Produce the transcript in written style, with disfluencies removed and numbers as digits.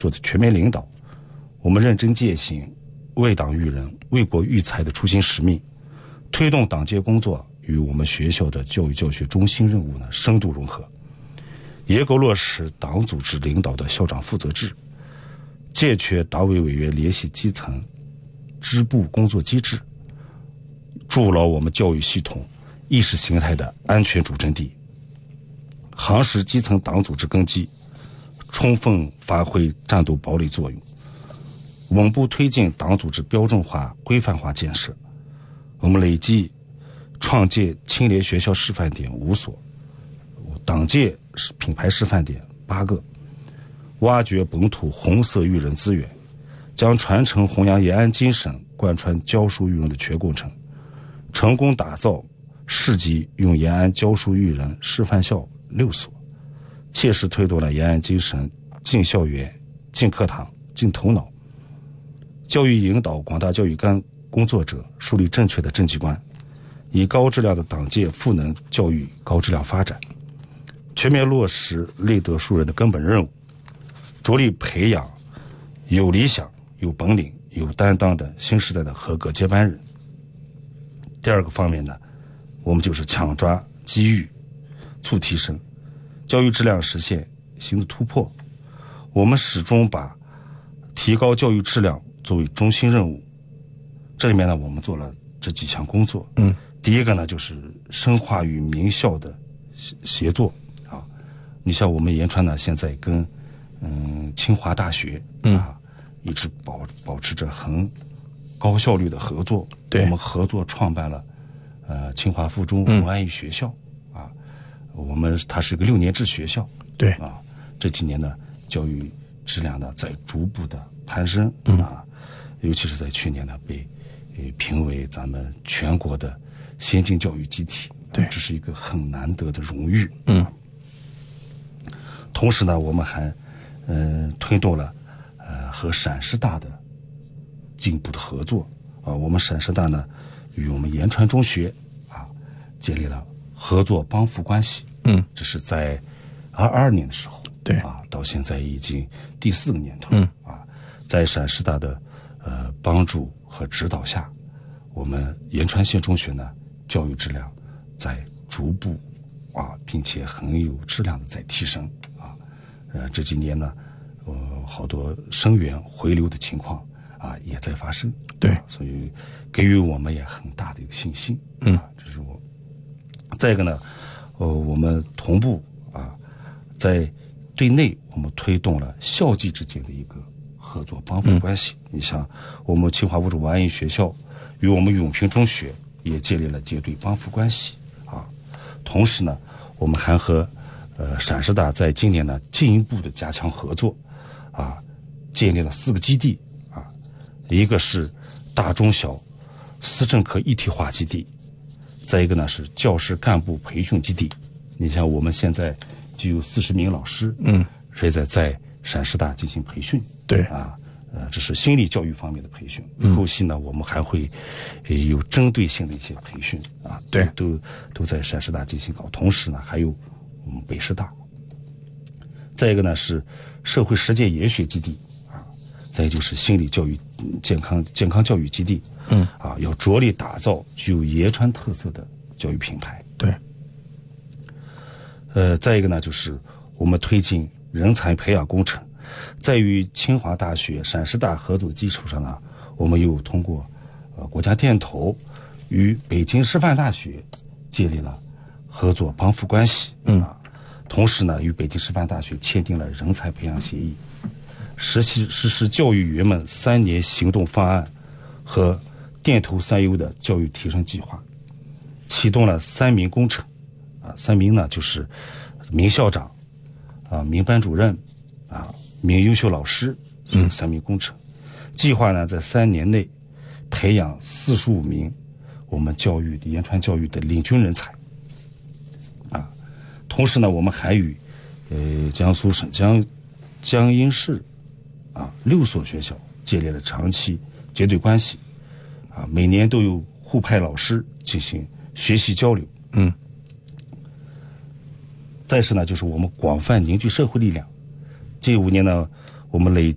做的全面领导，我们认真践行为党育人、为国育才的初心使命，推动党建工作与我们学校的教育教学中心任务呢深度融合，严格落实党组织领导的校长负责制，健全党委委员联系基层支部工作机制，筑牢我们教育系统意识形态的安全主阵地，夯实基层党组织根基，充分发挥战斗堡垒作用，稳步推进党组织标准化、规范化建设。我们累计创建青年学校示范点5所，党建品牌示范点8个，挖掘本土红色育人资源，将传承弘扬延安精神贯穿教书育人的全过程，成功打造市级用延安教书育人示范校6所，切实推动了延安精神进校园、进课堂、进头脑，教育引导广大教育工作者树立正确的政绩观，以高质量的党建赋能教育高质量发展，全面落实立德树人的根本任务，着力培养有理想、有本领、有担当的新时代的合格接班人。第二个方面呢，我们就是抢抓机遇，促提升，教育质量实现新的突破。我们始终把提高教育质量作为中心任务。这里面呢，我们做了这几项工作。第一个呢，就是深化与名校的协作啊。你像我们延川呢，现在跟清华大学一直保持着很高效率的合作。我们合作创办了清华附中文安育学校啊，它是一个6年制学校。这几年呢，教育质量呢在逐步的攀升尤其是在去年呢被评为咱们全国的先进教育集体。这是一个很难得的荣誉。同时呢，我们还推动了和陕师大的进一步的合作我们陕师大呢与我们延川中学建立了合作帮扶关系。这是在22年的时候。到现在已经第4个年头。在陕师大的帮助和指导下，我们延川县中学呢教育质量在逐步并且很有质量的在提升这几年呢好多生源回流的情况也在发生。所以给予我们也很大的一个信心。这是我。再一个呢我们同步在对内我们推动了校际之间的一个合作帮扶关系。你像我们清华附中文安育学校与我们永平中学也建立了结对帮扶关系同时呢，我们还和陕师大在今年呢进一步的加强合作建立了4个基地一个是大中小思政课一体化基地，再一个呢是教师干部培训基地。你像我们现在就有40名老师现在在陕师大进行培训。这是心理教育方面的培训。后期呢，我们还会有针对性的一些培训都在陕师大进行搞。同时呢，还有我们北师大。再一个呢是社会实践研学基地再就是心理教育健康教育基地。要着力打造具有延川特色的教育品牌。再一个呢就是我们推进人才培养工程。在与清华大学、陕师大合作的基础上呢，我们又通过国家电投与北京师范大学建立了合作帮扶关系。同时呢，与北京师范大学签订了人才培养协议，实施教育员们3年行动方案和电投3优的教育提升计划，启动了3名工程3名呢就是名校长名班主任名优秀老师3名工程。计划呢在3年内培养45名我们延川教育的领军人才同时呢，我们还与江苏省江阴市6所学校建立了长期结对关系每年都有互派老师进行学习交流。再是呢，就是我们广泛凝聚社会力量。这5年呢，我们累